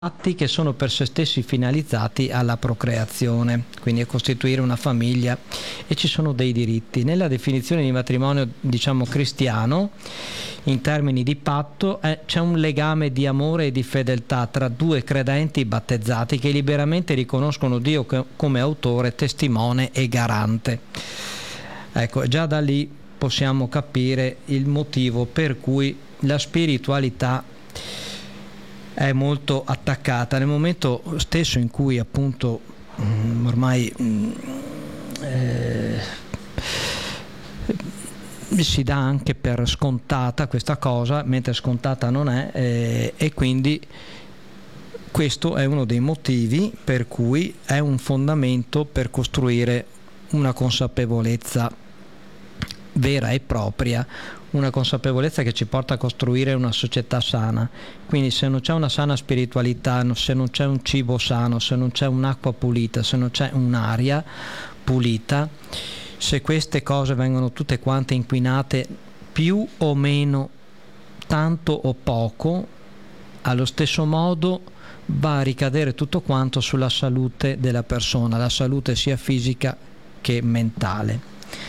atti che sono per se stessi finalizzati alla procreazione, quindi a costituire una famiglia, e ci sono dei diritti. Nella definizione di matrimonio, diciamo, cristiano, in termini di patto, c'è un legame di amore e di fedeltà tra due credenti battezzati che liberamente riconoscono Dio come autore, testimone e garante. Ecco, già da lì possiamo capire il motivo per cui la spiritualità è molto attaccata nel momento stesso in cui appunto ormai si dà anche per scontata questa cosa, mentre scontata non è, e quindi questo è uno dei motivi per cui è un fondamento per costruire una consapevolezza vera e propria, una consapevolezza che ci porta a costruire una società sana. Quindi se non c'è una sana spiritualità, se non c'è un cibo sano, se non c'è un'acqua pulita, se non c'è un'aria pulita, se queste cose vengono tutte quante inquinate più o meno, tanto o poco, allo stesso modo va a ricadere tutto quanto sulla salute della persona, la salute sia fisica che mentale.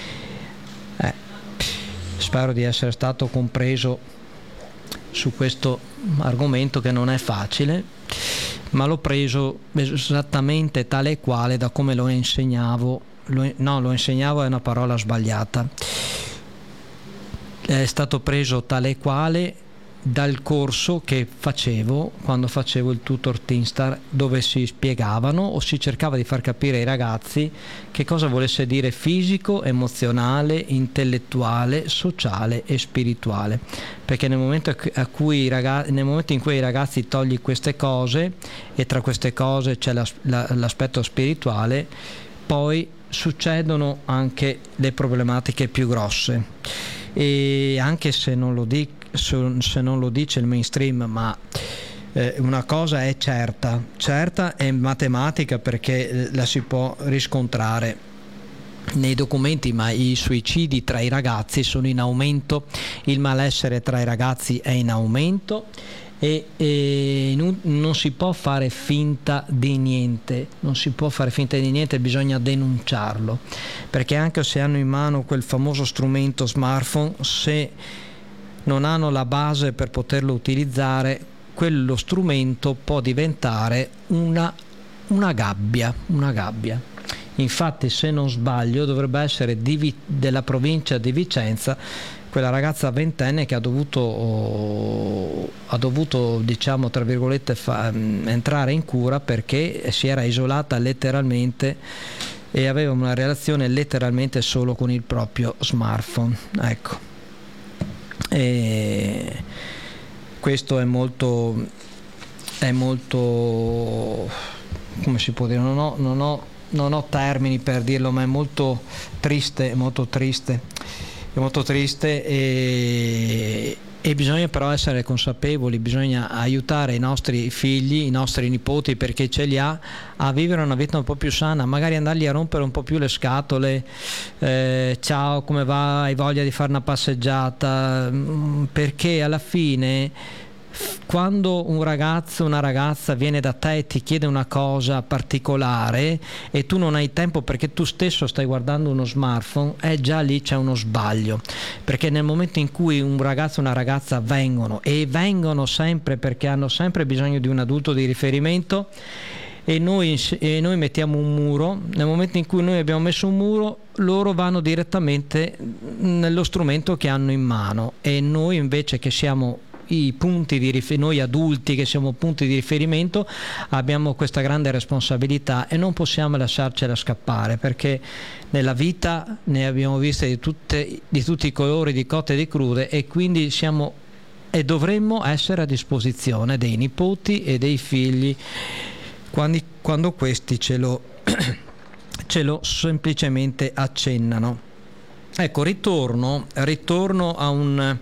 Spero di essere stato compreso su questo argomento, che non è facile, ma l'ho preso esattamente tale e quale da come lo insegnavo. Lo insegnavo è una parola sbagliata. È stato preso tale e quale dal corso che facevo quando facevo il tutor Teenstar, dove si spiegavano o si cercava di far capire ai ragazzi che cosa volesse dire fisico, emozionale, intellettuale, sociale e spirituale, perché nel momento in cui i ragazzi togli queste cose, e tra queste cose c'è l'aspetto spirituale, poi succedono anche le problematiche più grosse. E anche se non lo dice il mainstream, ma una cosa è certa è matematica, perché la si può riscontrare nei documenti, ma i suicidi tra i ragazzi sono in aumento, il malessere tra i ragazzi è in aumento, e non si può fare finta di niente, bisogna denunciarlo, perché anche se hanno in mano quel famoso strumento smartphone, se non hanno la base per poterlo utilizzare, quello strumento può diventare una gabbia. Infatti, se non sbaglio, dovrebbe essere della provincia di Vicenza quella ragazza ventenne che ha dovuto diciamo tra virgolette entrare in cura perché si era isolata letteralmente e aveva una relazione letteralmente solo con il proprio smartphone. Ecco, e questo è molto come si può dire, non ho termini per dirlo, ma è molto triste, e bisogna però essere consapevoli, bisogna aiutare i nostri figli, i nostri nipoti, perché ce li ha, a vivere una vita un po' più sana, magari andargli a rompere un po' più le scatole, ciao, come va, hai voglia di fare una passeggiata, perché alla fine quando un ragazzo o una ragazza viene da te e ti chiede una cosa particolare e tu non hai tempo perché tu stesso stai guardando uno smartphone, già lì c'è uno sbaglio, perché nel momento in cui un ragazzo o una ragazza vengono sempre perché hanno sempre bisogno di un adulto di riferimento, e noi mettiamo un muro, nel momento in cui noi abbiamo messo un muro, loro vanno direttamente nello strumento che hanno in mano, e noi invece che siamo noi adulti che siamo punti di riferimento abbiamo questa grande responsabilità e non possiamo lasciarcela scappare, perché nella vita ne abbiamo viste di tutti i colori, di cotte e di crude, e quindi dovremmo essere a disposizione dei nipoti e dei figli quando questi ce lo semplicemente accennano. Ecco, ritorno a un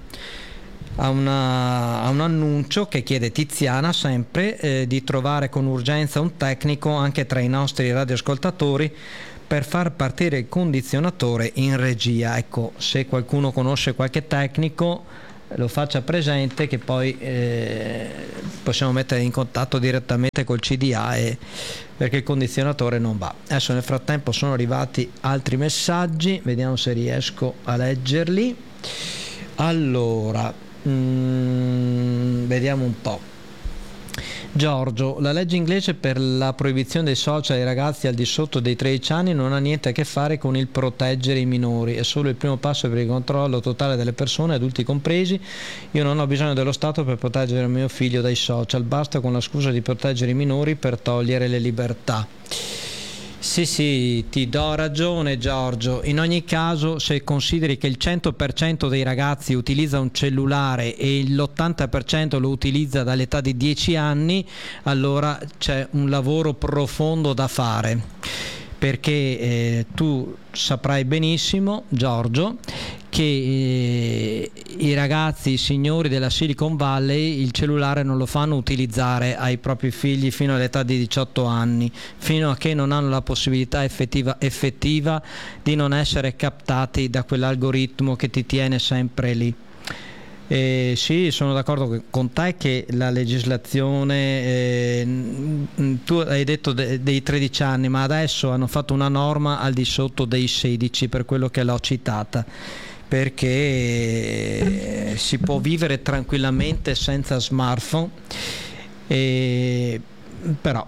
annuncio che chiede Tiziana sempre, di trovare con urgenza un tecnico anche tra i nostri radioascoltatori per far partire il condizionatore in regia. Ecco, se qualcuno conosce qualche tecnico, lo faccia presente che poi possiamo mettere in contatto direttamente col CDA, perché il condizionatore non va. Adesso nel frattempo sono arrivati altri messaggi, vediamo se riesco a leggerli. Allora, vediamo un po'. Giorgio, la legge inglese per la proibizione dei social ai ragazzi al di sotto dei 13 anni non ha niente a che fare con il proteggere i minori, è solo il primo passo per il controllo totale delle persone, adulti compresi. Io non ho bisogno dello Stato per proteggere mio figlio dai social, basta con la scusa di proteggere i minori per togliere le libertà. Sì, ti do ragione Giorgio. In ogni caso, se consideri che il 100% dei ragazzi utilizza un cellulare e l'80% lo utilizza dall'età di 10 anni, allora c'è un lavoro profondo da fare, perché tu saprai benissimo, Giorgio, che i ragazzi, i signori della Silicon Valley il cellulare non lo fanno utilizzare ai propri figli fino all'età di 18 anni, fino a che non hanno la possibilità effettiva di non essere captati da quell'algoritmo che ti tiene sempre lì. Sì, sono d'accordo con te che la legislazione, tu hai detto dei 13 anni, ma adesso hanno fatto una norma al di sotto dei 16, per quello che l'ho citata, perché si può vivere tranquillamente senza smartphone, però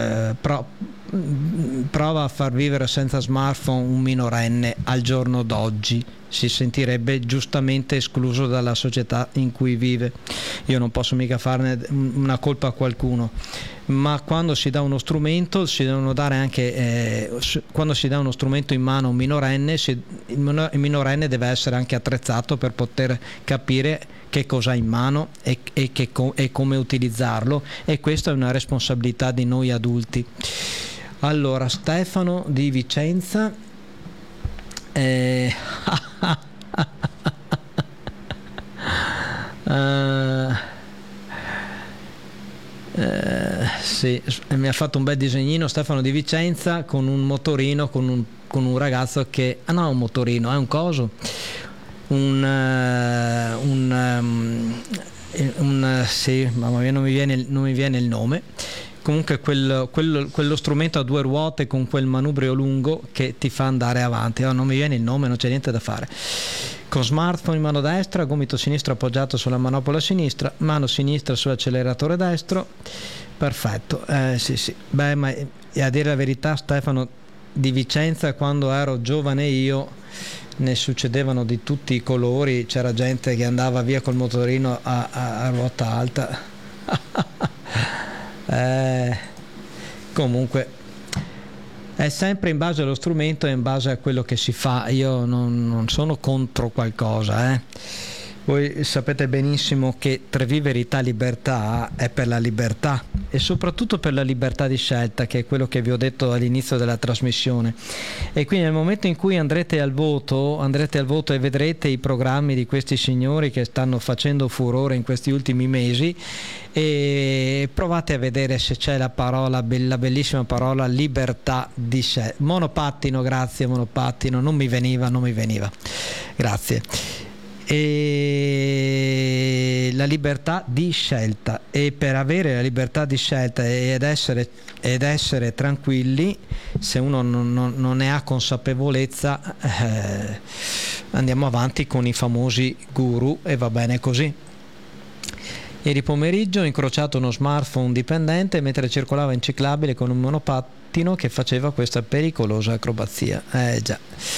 prova a far vivere senza smartphone un minorenne al giorno d'oggi, si sentirebbe giustamente escluso dalla società in cui vive. Io non posso mica farne una colpa a qualcuno, ma quando si dà uno strumento si devono dare anche quando si dà uno strumento in mano a un minorenne, il minorenne deve essere anche attrezzato per poter capire che cosa ha in mano e come utilizzarlo, e questa è una responsabilità di noi adulti. Allora, Stefano di Vicenza, sì, mi ha fatto un bel disegnino Stefano di Vicenza con un motorino, con un ragazzo che no, un motorino, è un coso, sì, mamma mia, non mi viene il nome. Comunque quello strumento a due ruote con quel manubrio lungo che ti fa andare avanti. Non mi viene il nome, non c'è niente da fare. Con smartphone in mano destra, gomito sinistro appoggiato sulla manopola sinistra, mano sinistra sull'acceleratore destro. Perfetto. Sì. Beh, ma a dire la verità, Stefano di Vicenza, quando ero giovane io, ne succedevano di tutti i colori. C'era gente che andava via col motorino a ruota alta. Comunque è sempre in base allo strumento e in base a quello che si fa. Io non sono contro qualcosa, Voi sapete benissimo che tra verità e libertà è per la libertà, e soprattutto per la libertà di scelta, che è quello che vi ho detto all'inizio della trasmissione. E quindi nel momento in cui andrete al voto e vedrete i programmi di questi signori che stanno facendo furore in questi ultimi mesi, e provate a vedere se c'è la bellissima parola libertà di scelta. Monopattino, grazie, monopattino, non mi veniva, grazie. E la libertà di scelta, e per avere la libertà di scelta ed essere tranquilli, se uno non ne ha consapevolezza, andiamo avanti con i famosi guru, e va bene così. Ieri pomeriggio ho incrociato uno smartphone dipendente mentre circolava in ciclabile con un monopattino che faceva questa pericolosa acrobazia. Già.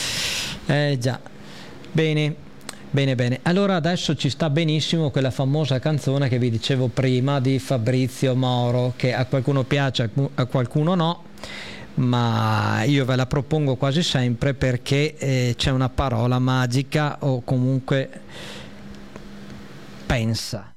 Bene. Allora adesso ci sta benissimo quella famosa canzone che vi dicevo prima di Fabrizio Moro, che a qualcuno piace, a qualcuno no, ma io ve la propongo quasi sempre perché c'è una parola magica, o comunque pensa.